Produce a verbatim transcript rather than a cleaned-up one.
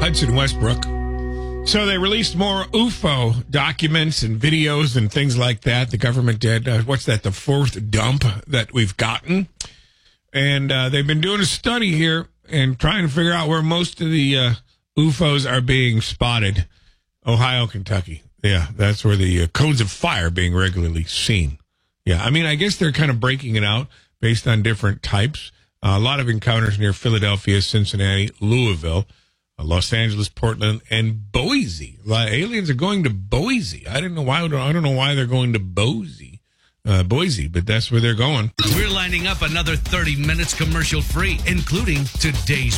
Hudson Westbrook. So they released more U F O documents and videos and things like that. The government did. Uh, what's that? The fourth dump that we've gotten. And uh, they've been doing a study here and trying to figure out where most of the uh, U F Os are being spotted. Ohio, Kentucky. Yeah, that's where the uh, cones of fire are being regularly seen. Yeah, I mean, I guess they're kind of breaking it out based on different types. Uh, a lot of encounters near Philadelphia, Cincinnati, Louisville, uh, Los Angeles, Portland, and Boise. A lot of aliens are going to Boise. I didn't know why. I don't know why they're going to Boise, uh, Boise, but that's where they're going. We're lining up another thirty minutes commercial free, including today's